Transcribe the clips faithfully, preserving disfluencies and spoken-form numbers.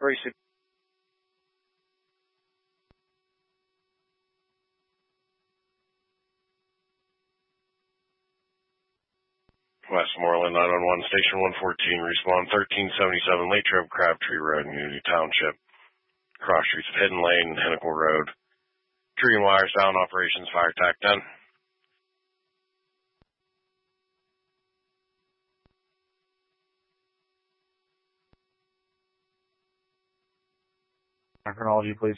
Receive. Westmoreland nine one one, Station one fourteen, respond thirteen seventy-seven, Latrobe, Crabtree Road, Unity Township. Cross streets of Hidden Lane, Hennicle Road. Tree and wires down, operations, fire tac ten. Chronology, please.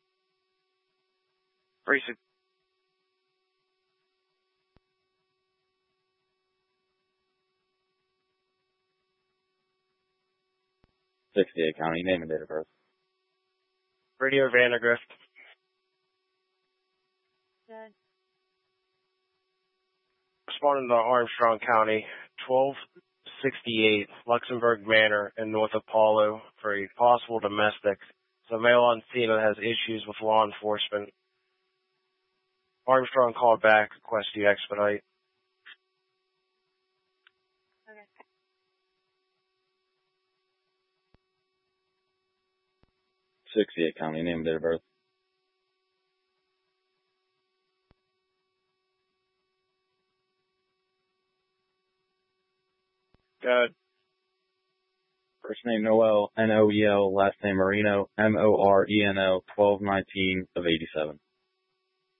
Receive. sixty-eight County, name and date of birth. Radio Vandergrift. Good. Responding to Armstrong County, twelve sixty-eight Luxembourg Manor in North Apollo for a possible domestic. So male on scene that has issues with law enforcement. Armstrong called back, request you expedite. Okay. sixty-eight County, name and date of birth. Good. First name Noel, N O E L, last name Marino, M O R E N O, twelve nineteen of eighty-seven.